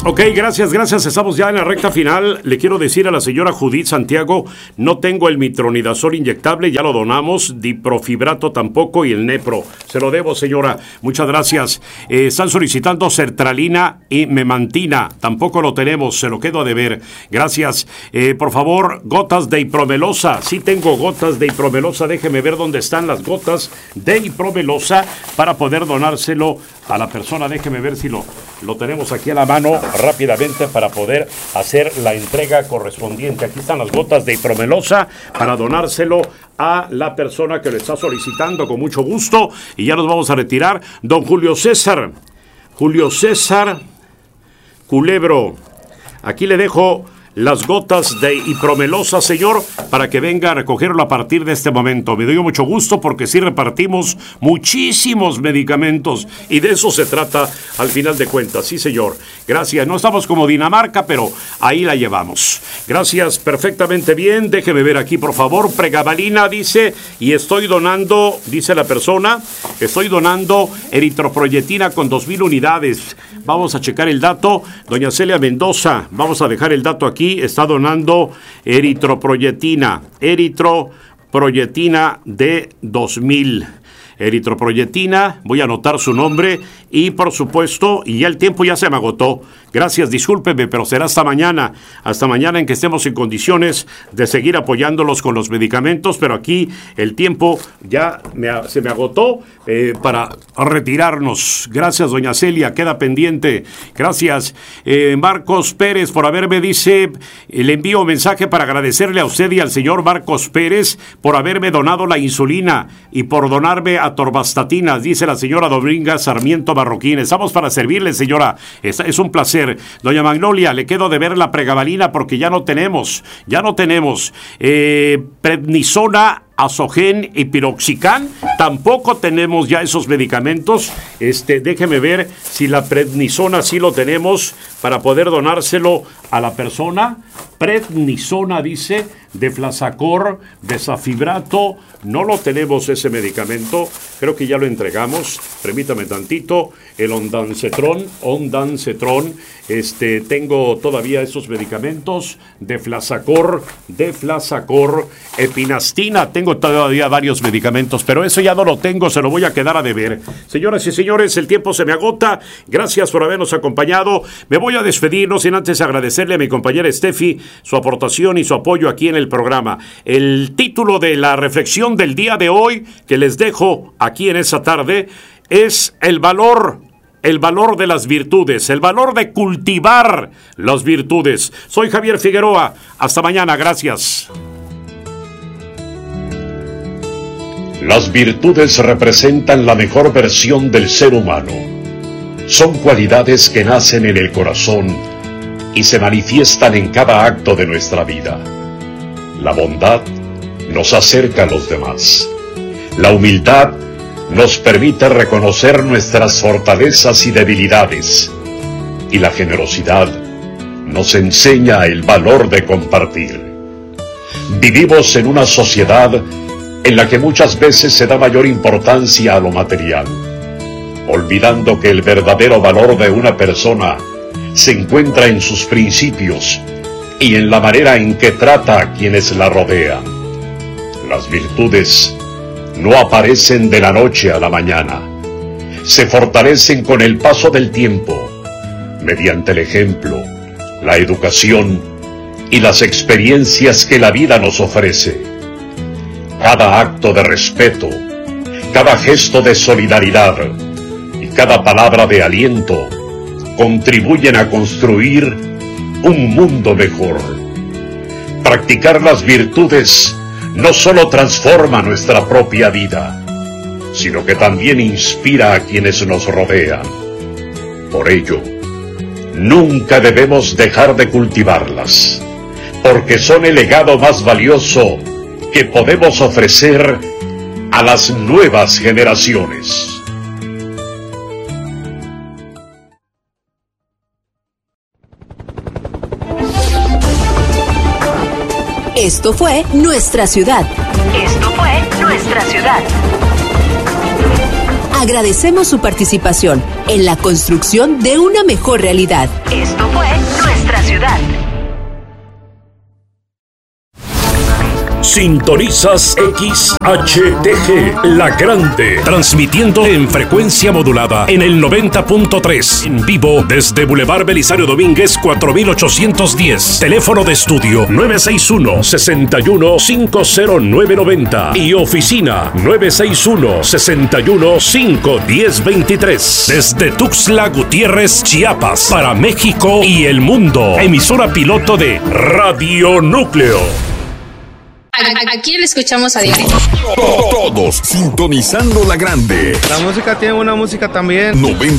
Ok, gracias. Estamos ya en la recta final. Le quiero decir a la señora Judith Santiago, no tengo el mitronidazol inyectable, ya lo donamos, diprofibrato tampoco y el nepro. Se lo debo, señora. Muchas gracias. Están solicitando sertralina y memantina. Tampoco lo tenemos, se lo quedo a deber. Gracias. Por favor, gotas de ipromelosa. Sí tengo gotas de ipromelosa. Déjeme ver dónde están las gotas de ipromelosa para poder donárselo a la persona. Déjeme ver si lo tenemos aquí a la mano rápidamente para poder hacer la entrega correspondiente. Aquí están las gotas de ipromelosa para donárselo a la persona que lo está solicitando con mucho gusto. Y ya nos vamos a retirar. Don Julio César Culebro, aquí le dejo las gotas de ipromelosa, señor, para que venga a recogerlo a partir de este momento. Me doy mucho gusto porque sí repartimos muchísimos medicamentos y de eso se trata al final de cuentas. Sí, señor. Gracias. No estamos como Dinamarca, pero ahí la llevamos. Gracias. Perfectamente bien. Déjeme ver aquí, por favor. Pregabalina dice, y estoy donando, dice la persona, estoy donando eritroproyetina con 2,000 unidades. Vamos a checar el dato. Doña Celia Mendoza, vamos a dejar el dato aquí. Está donando eritroproyetina de 2,000. Eritroproyetina, voy a anotar su nombre y por supuesto, y ya el tiempo ya se me agotó. Gracias, discúlpeme, pero será hasta mañana en que estemos en condiciones de seguir apoyándolos con los medicamentos, pero aquí el tiempo ya se me agotó para retirarnos. Gracias, doña Celia, queda pendiente. Gracias. Marcos Pérez, por haberme, dice, le envío un mensaje para agradecerle a usted y al señor Marcos Pérez por haberme donado la insulina y por donarme atorvastatina, dice la señora Dominga Sarmiento Marroquín. Estamos para servirle, señora. Es un placer. Doña Magnolia, le quedo de ver la pregabalina porque ya no tenemos. Prednisona, Azogen y Piroxicam, tampoco tenemos ya esos medicamentos. Déjeme ver si la prednisona sí lo tenemos para poder donárselo a la persona. Prednisona, dice, Deflazacor, Desafibrato, no lo tenemos ese medicamento, creo que ya lo entregamos. Permítame tantito. El Ondansetron, tengo todavía esos medicamentos. Deflazacor, Epinastina, tengo todavía varios medicamentos, pero eso ya no lo tengo, se lo voy a quedar a deber. Señoras y señores, el tiempo se me agota. Gracias por habernos acompañado. Me voy a despedir, no sin antes agradecerle a mi compañera Steffi su aportación y su apoyo aquí en el programa. El título de la reflexión del día de hoy que les dejo aquí en esa tarde es el valor de las virtudes, el valor de cultivar las virtudes. Soy Javier Figueroa. Hasta mañana. Gracias. Las virtudes representan la mejor versión del ser humano. Son cualidades que nacen en el corazón y se manifiestan en cada acto de nuestra vida. La bondad nos acerca a los demás. La humildad nos permite reconocer nuestras fortalezas y debilidades. Y la generosidad nos enseña el valor de compartir. Vivimos en una sociedad en la que muchas veces se da mayor importancia a lo material, olvidando que el verdadero valor de una persona se encuentra en sus principios y en la manera en que trata a quienes la rodean. Las virtudes no aparecen de la noche a la mañana. Se fortalecen con el paso del tiempo, mediante el ejemplo, la educación y las experiencias que la vida nos ofrece. Cada acto de respeto, cada gesto de solidaridad y cada palabra de aliento contribuyen a construir un mundo mejor. Practicar las virtudes no solo transforma nuestra propia vida, sino que también inspira a quienes nos rodean. Por ello, nunca debemos dejar de cultivarlas, porque son el legado más valioso que podemos ofrecer a las nuevas generaciones. Esto fue Nuestra Ciudad. agradecemos su participación en la construcción de una mejor realidad. Esto fue Nuestra Ciudad. Sintonizas XHTG, La Grande, transmitiendo en frecuencia modulada en el 90.3, en vivo desde Boulevard Belisario Domínguez 4810, teléfono de estudio 961-61-50990 y oficina 961-61-51023, desde Tuxtla Gutiérrez, Chiapas, para México y el mundo, emisora piloto de Radio Núcleo. ¿A quién le escuchamos a diario? Todos sintonizando La Grande. La música tiene una música también.